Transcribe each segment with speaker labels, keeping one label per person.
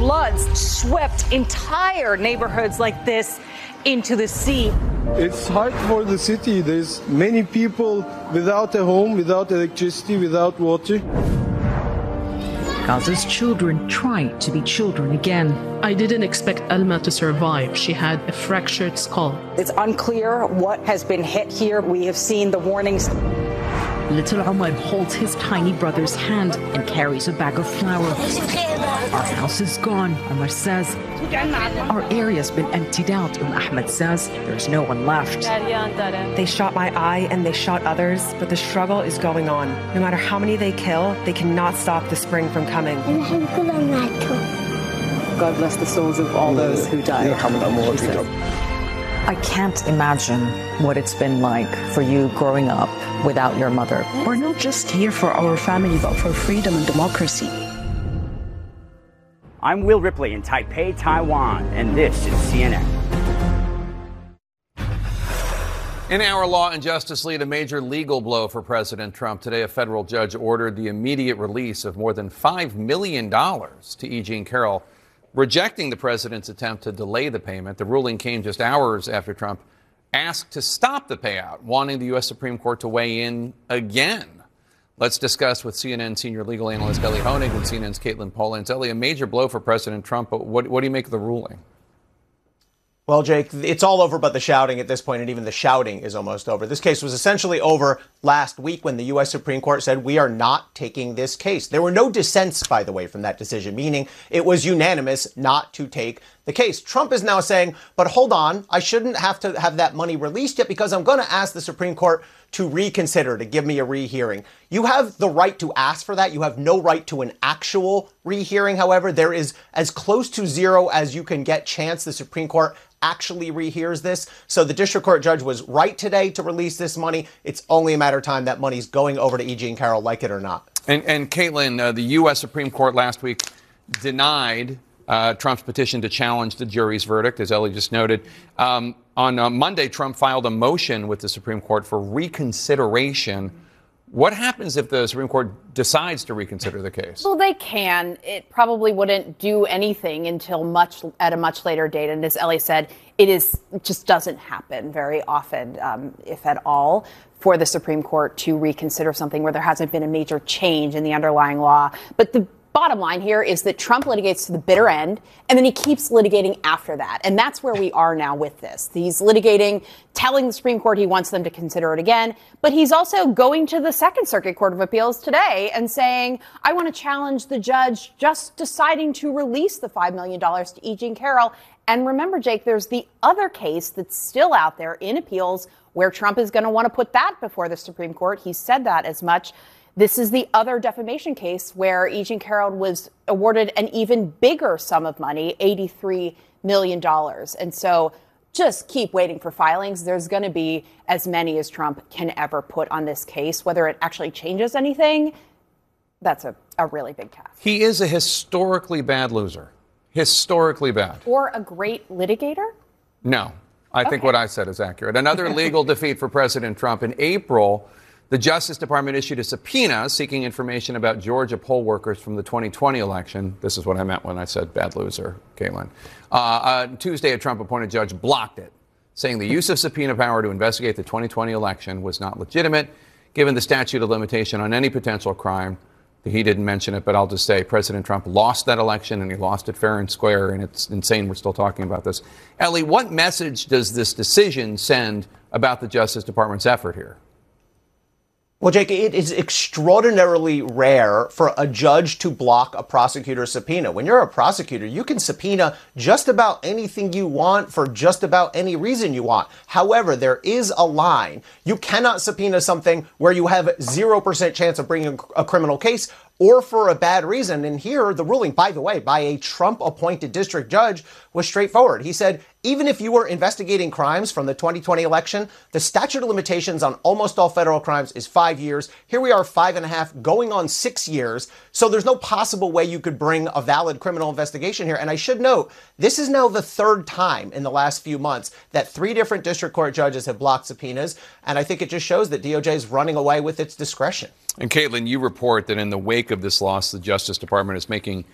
Speaker 1: floods swept entire neighborhoods like this into the sea.
Speaker 2: It's hard for the city. There's many people without a home, without electricity, without water.
Speaker 3: Gaza's children try to be children again.
Speaker 4: I didn't expect Alma to survive. She had a fractured skull.
Speaker 1: It's unclear what has been hit here. We have seen the warnings.
Speaker 3: Little Omar holds his tiny brother's hand and carries a bag of flour. Our house is gone, Omar says. Our area's been emptied out, Ahmed says. There's no one left.
Speaker 5: They shot my eye and they shot others, but the struggle is going on. No matter how many they kill, they cannot stop the spring from coming.
Speaker 6: God bless the souls of all those who died.
Speaker 7: I can't imagine what it's been like for you growing up without your mother.
Speaker 6: We're not just here for our family, but for freedom and democracy.
Speaker 8: I'm Will Ripley in Taipei, Taiwan, and this is CNN.
Speaker 9: In our law and justice lead, a major legal blow for President Trump. Today, a federal judge ordered the immediate release of more than $5 million to E. Jean Carroll, rejecting the president's attempt to delay the payment. The ruling came just hours after Trump asked to stop the payout, wanting the U.S. Supreme Court to weigh in again. Let's discuss with CNN senior legal analyst Elie Honig and CNN's Caitlin Polans. Elie, a major blow for President Trump, but what do you make of the ruling?
Speaker 10: Well, Jake, it's all over but the shouting at this point, and even the shouting is almost over. This case was essentially over last week when the U.S. Supreme Court said we are not taking this case. There were no dissents, by the way, from that decision, meaning it was unanimous not to take the case. Trump is now saying, but hold on, I shouldn't have to have that money released yet because I'm going to ask the Supreme Court to reconsider, to give me a rehearing. You have the right to ask for that. You have no right to an actual rehearing. However, there is as close to zero as you can get chance the Supreme Court actually rehears this. So the district court judge was right today to release this money. It's only a matter of time that money's going over to E. Jean Carroll, like it or not.
Speaker 9: And Caitlin, the U.S. Supreme Court last week denied Trump's petition to challenge the jury's verdict, as Elie just noted. On Monday, Trump filed a motion with the Supreme Court for reconsideration. What happens if the Supreme Court decides to reconsider the case?
Speaker 11: Well, they can. It probably wouldn't do anything until at a much later date. And as Elie said, it just doesn't happen very often, if at all, for the Supreme Court to reconsider something where there hasn't been a major change in the underlying law. But the bottom line here is that Trump litigates to the bitter end, and then he keeps litigating after that. And that's where we are now with this. He's litigating, telling the Supreme Court he wants them to consider it again, but he's also going to the Second Circuit Court of Appeals today and saying, I want to challenge the judge just deciding to release the $5 million to E. Jean Carroll. And remember, Jake, there's the other case that's still out there in appeals where Trump is going to want to put that before the Supreme Court. He said that as much. This is the other defamation case where E. Jean Carroll was awarded an even bigger sum of money, $83 million. And so just keep waiting for filings. There's going to be as many as Trump can ever put on this case. Whether it actually changes anything, that's a really big task.
Speaker 9: He is a historically bad loser. Historically bad.
Speaker 11: Or a great litigator?
Speaker 9: No. I think what I said is accurate. Another legal defeat for President Trump. In April, the Justice Department issued a subpoena seeking information about Georgia poll workers from the 2020 election. This is what I meant when I said bad loser, Caitlin. Tuesday, a Trump-appointed judge blocked it, saying the use of subpoena power to investigate the 2020 election was not legitimate, given the statute of limitation on any potential crime. He didn't mention it, but I'll just say President Trump lost that election, and he lost it fair and square, and it's insane we're still talking about this. Elie, what message does this decision send about the Justice Department's effort here?
Speaker 10: Well, Jake, it is extraordinarily rare for a judge to block a prosecutor's subpoena. When you're a prosecutor, you can subpoena just about anything you want for just about any reason you want. However, there is a line. You cannot subpoena something where you have 0% chance of bringing a criminal case or for a bad reason. And here, the ruling, by the way, by a Trump-appointed district judge was straightforward. He said, even if you were investigating crimes from the 2020 election, the statute of limitations on almost all federal crimes is 5 years. Here we are 5.5, going on 6 years. So there's no possible way you could bring a valid criminal investigation here. And I should note, this is now the third time in the last few months that 3 different district court judges have blocked subpoenas. And I think it just shows that DOJ is running away with its discretion.
Speaker 9: And Caitlin, you report that in the wake of this loss, the Justice Department is making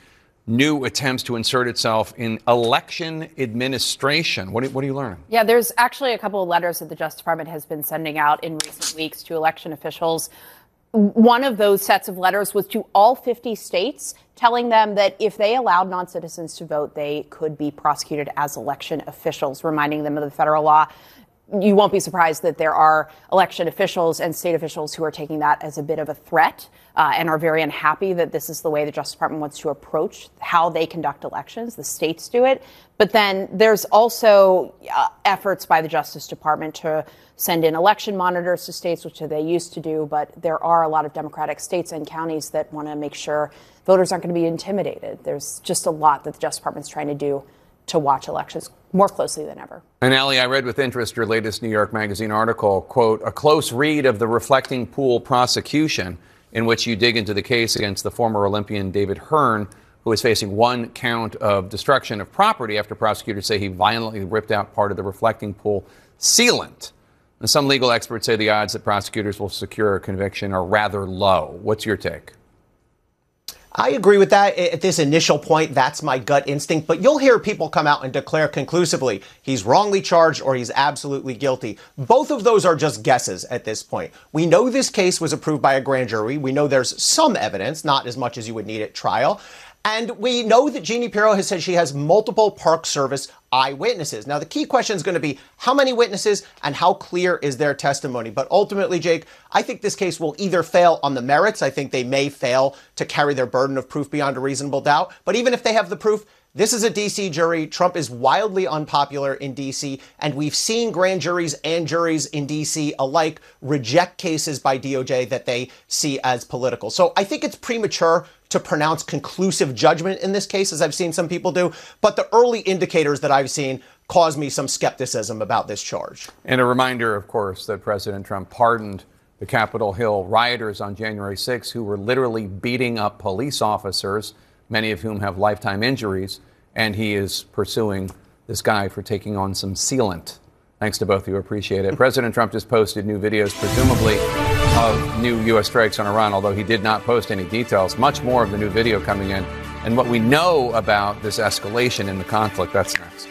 Speaker 9: new attempts to insert itself in election administration. What are you learning?
Speaker 11: Yeah, there's actually a couple of letters that the Justice Department has been sending out in recent weeks to election officials. One of those sets of letters was to all 50 states, telling them that if they allowed non-citizens to vote, they could be prosecuted as election officials, reminding them of the federal law. You won't be surprised that there are election officials and state officials who are taking that as a bit of a threat and are very unhappy that this is the way the Justice Department wants to approach how they conduct elections. The states do it. But then there's also efforts by the Justice Department to send in election monitors to states, which they used to do. But there are a lot of Democratic states and counties that want to make sure voters aren't going to be intimidated. There's just a lot that the Justice Department's trying to do to watch elections more closely than ever.
Speaker 9: And Allie, I read with interest your latest New York Magazine article, quote, a close read of the Reflecting Pool prosecution, in which you dig into the case against the former Olympian David Hearn, who is facing one count of destruction of property after prosecutors say he violently ripped out part of the Reflecting Pool sealant. And some legal experts say the odds that prosecutors will secure a conviction are rather low. What's your take?
Speaker 10: I agree with that. At this initial point, that's my gut instinct. But you'll hear people come out and declare conclusively he's wrongly charged or he's absolutely guilty. Both of those are just guesses at this point. We know this case was approved by a grand jury. We know there's some evidence, not as much as you would need at trial. And we know that Jeannie Pirro has said she has multiple Park Service eyewitnesses. Now, the key question is going to be how many witnesses and how clear is their testimony? But ultimately, Jake, I think this case will either fail on the merits. I think they may fail to carry their burden of proof beyond a reasonable doubt. But even if they have the proof, this is a D.C. jury. Trump is wildly unpopular in D.C., and we've seen grand juries and juries in D.C. alike reject cases by DOJ that they see as political. So I think it's premature to pronounce conclusive judgment in this case, as I've seen some people do. But the early indicators that I've seen cause me some skepticism about this charge.
Speaker 9: And a reminder, of course, that President Trump pardoned the Capitol Hill rioters on January 6th who were literally beating up police officers, many of whom have lifetime injuries, and he is pursuing this guy for taking on some sealant. Thanks to both of you. Appreciate it. President Trump just posted new videos, presumably of new U.S. strikes on Iran, although he did not post any details. Much more of the new video coming in and what we know about this escalation in the conflict. That's next.